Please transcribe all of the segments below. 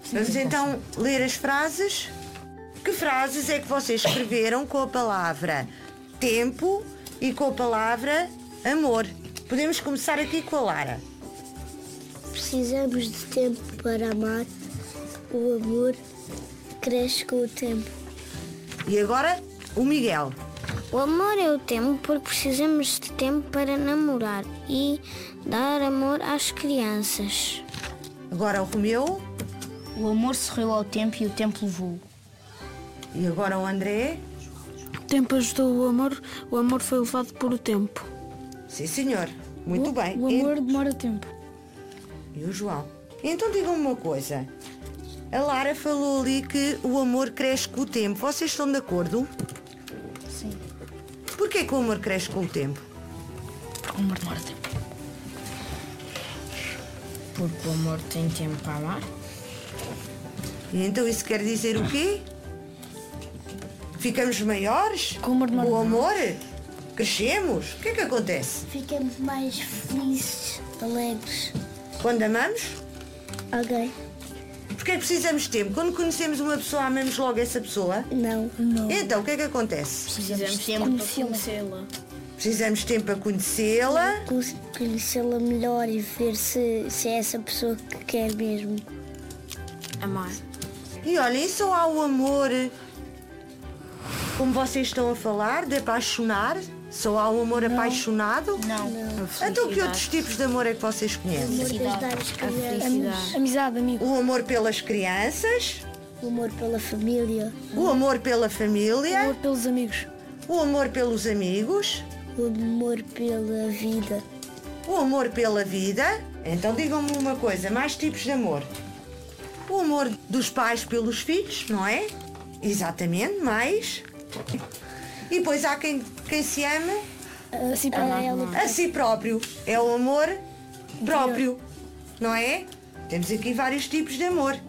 Vamos então ler as frases. Que frases é que vocês escreveram com a palavra tempo e com a palavra amor? Podemos começar aqui com a Lara. Precisamos de tempo para amar. O amor cresce com o tempo. E agora o Miguel. O amor é o tempo porque precisamos de tempo para namorar e dar amor às crianças. Agora o Romeu. O amor sorriu ao tempo e o tempo levou. E agora o André. O tempo ajudou o amor foi levado por o tempo. Sim, senhor. Muito bem. O amor demora tempo. E o João. Então digam-me uma coisa. A Lara falou ali que o amor cresce com o tempo. Vocês estão de acordo? Sim. Porquê que o amor cresce com o tempo? Porque o amor demora tempo. Porque o amor tem tempo para amar. E então isso quer dizer o quê? Ficamos maiores? Com o amor demora Com o amor? Crescemos? O que é que acontece? Ficamos mais felizes, alegres. Quando amamos? Alguém? Porque é que precisamos de tempo? Quando conhecemos uma pessoa, amamos logo essa pessoa? Não. Então, o que é que acontece? Precisamos de tempo para conhecê-la. Precisamos de tempo para conhecê-la. Conhecê-la melhor e ver se é essa pessoa que quer mesmo. Amar. E olha, e só há o amor, como vocês estão a falar, de apaixonar? Só há o amor apaixonado? Não. Então que outros tipos de amor é que vocês conhecem? O amor das crianças. Felicidade. Amizade, amigo. O amor pelas crianças, O amor pela família. o amor pela família, Amor pelos amigos. o amor pelos amigos, O amor pela vida. o amor pela vida. Então digam-me uma coisa, mais tipos de amor. O amor dos pais pelos filhos, não é? Exatamente, mais. E depois há quem se ama Assim para ela. a si próprio. É o amor próprio, não é? Temos aqui vários tipos de amor.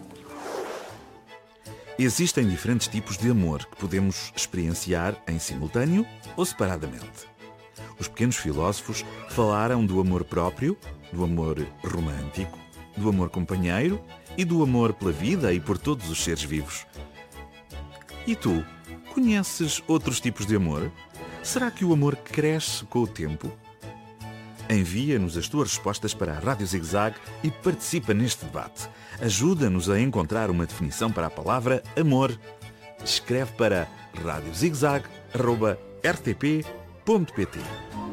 Existem diferentes tipos de amor que podemos experienciar em simultâneo ou separadamente. Os pequenos filósofos falaram do amor próprio, do amor romântico, do amor companheiro e do amor pela vida e por todos os seres vivos. E tu, conheces outros tipos de amor? Será que o amor cresce com o tempo? Envia-nos as tuas respostas para a Rádio Zig-Zag e participa neste debate. Ajuda-nos a encontrar uma definição para a palavra amor. Escreve para radiozigzag@rtp.pt.